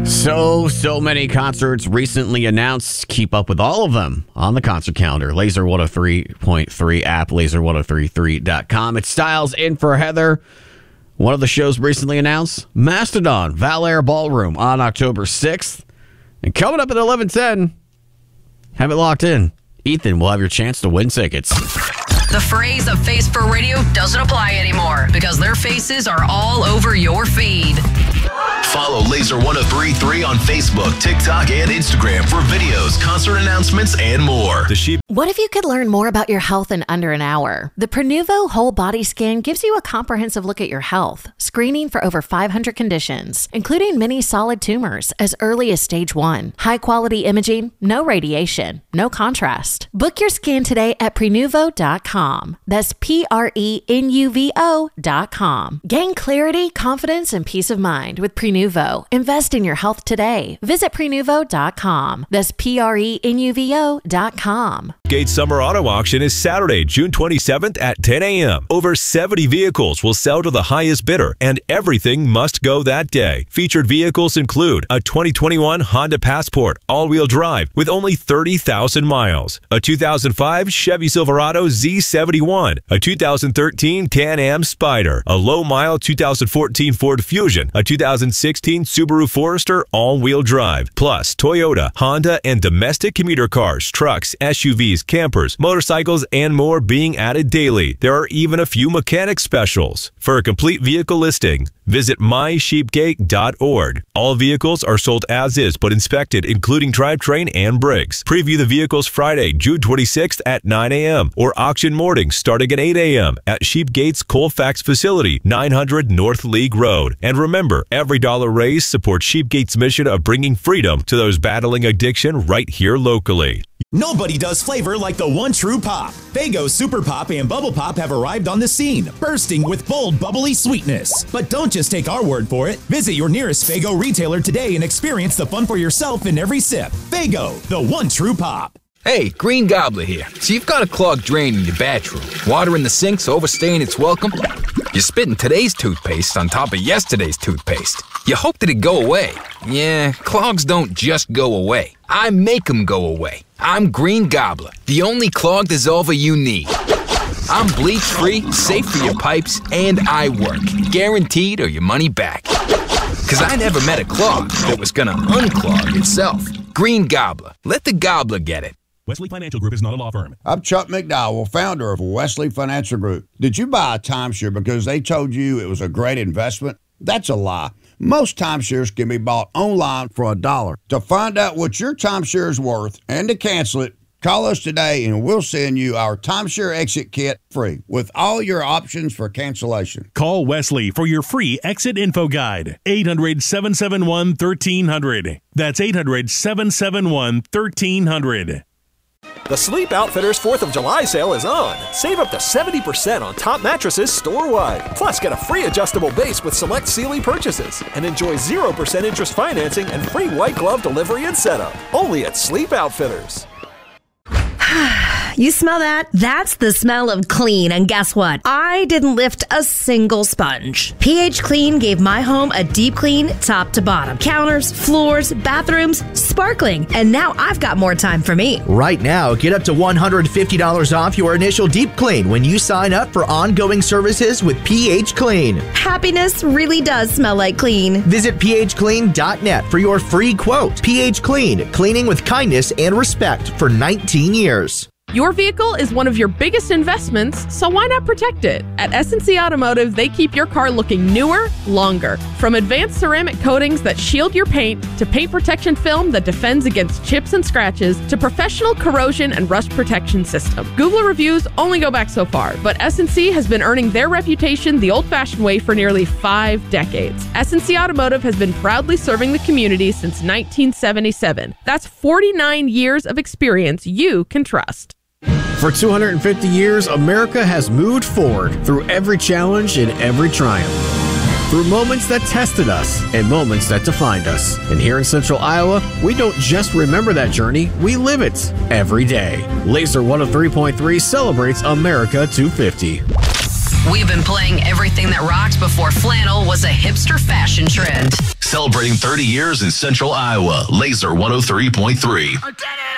So many concerts recently announced. Keep up with all of them on the concert calendar. Laser 103.3 app, laser1033.com. It's Styles in for Heather. One of the shows recently announced, Mastodon, Valair Ballroom on October 6th. And coming up at 11:10, have it locked in. Ethan will have your chance to win tickets. The phrase "a face for radio" doesn't apply anymore because their faces are all over your feed. Follow Laser 103.3 on Facebook, TikTok, and Instagram for videos, concert announcements, and more. What if you could learn more about your health in under an hour? The Prenuvo Whole Body Scan gives you a comprehensive look at your health, screening for over 500 conditions, including many solid tumors as early as stage 1. High-quality imaging, no radiation, no contrast. Book your scan today at Prenuvo.com. That's Prenuvo.com. Gain clarity, confidence, and peace of mind with Prenuvo. Invest in your health today. Visit Prenuvo.com. That's Prenuvo.com. Gates Summer Auto Auction is Saturday, June 27th at 10 a.m. Over 70 vehicles will sell to the highest bidder, and everything must go that day. Featured vehicles include a 2021 Honda Passport all-wheel drive with only 30,000 miles, a 2005 Chevy Silverado Z71, a 2013 Can-Am Spyder, a low-mile 2014 Ford Fusion, a 2016 Subaru Forester all-wheel drive, plus Toyota, Honda, and domestic commuter cars, trucks, SUVs, campers, motorcycles, and more being added daily. There are even a few mechanic specials. For a complete vehicle listing, visit mysheepgate.org. All vehicles are sold as is, but inspected, including drivetrain and brakes. Preview the vehicles Friday, June 26th at 9 a.m. or auction mornings starting at 8 a.m. at Sheepgate's Colfax facility, 900 North League Road. And remember, every dollar raised supports Sheepgate's mission of bringing freedom to those battling addiction right here locally. Nobody does flavor like the one true pop. Faygo Super Pop and Bubble Pop have arrived on the scene, bursting with bold, bubbly sweetness. But don't just take our word for it. Visit your nearest Faygo retailer today and experience the fun for yourself in every sip. Faygo, the one true pop. Hey, Green Gobbler here. So you've got a clogged drain in your bathroom. Water in the sink's overstaying its welcome. You're spitting today's toothpaste on top of yesterday's toothpaste. You hope that it'd go away. Yeah, clogs don't just go away. I make them go away. I'm Green Gobbler, the only clog dissolver you need. I'm bleach-free, safe for your pipes, and I work. Guaranteed or your money back. Because I never met a clog that was gonna unclog itself. Green Gobbler. Let the gobbler get it. Wesley Financial Group is not a law firm. I'm Chuck McDowell, founder of Wesley Financial Group. Did you buy a timeshare because they told you it was a great investment? That's a lie. Most timeshares can be bought online for $1. To find out what your timeshare is worth and to cancel it, call us today and we'll send you our timeshare exit kit free with all your options for cancellation. Call Wesley for your free exit info guide. 800-771-1300. That's 800-771-1300. The Sleep Outfitters 4th of July sale is on. Save up to 70% on top mattresses store-wide. Plus, get a free adjustable base with select Sealy purchases. And enjoy 0% interest financing and free white glove delivery and setup. Only at Sleep Outfitters. You smell that? That's the smell of clean. And guess what? I didn't lift a single sponge. pH Clean gave my home a deep clean top to bottom. Counters, floors, bathrooms, sparkling. And now I've got more time for me. Right now, get up to $150 off your initial deep clean when you sign up for ongoing services with pH Clean. Happiness really does smell like clean. Visit phclean.net for your free quote. pH Clean, cleaning with kindness and respect for 19 years. Your vehicle is one of your biggest investments, so why not protect it? At S&C Automotive, they keep your car looking newer, longer. From advanced ceramic coatings that shield your paint, to paint protection film that defends against chips and scratches, to professional corrosion and rust protection system. Google reviews only go back so far, but S&C has been earning their reputation the old-fashioned way for nearly 5 decades. S&C Automotive has been proudly serving the community since 1977. That's 49 years of experience you can trust. For 250 years, America has moved forward through every challenge and every triumph. Through moments that tested us and moments that defined us. And here in Central Iowa, we don't just remember that journey, we live it every day. Laser 103.3 celebrates America 250. We've been playing everything that rocks before flannel was a hipster fashion trend. Celebrating 30 years in Central Iowa. Laser 103.3.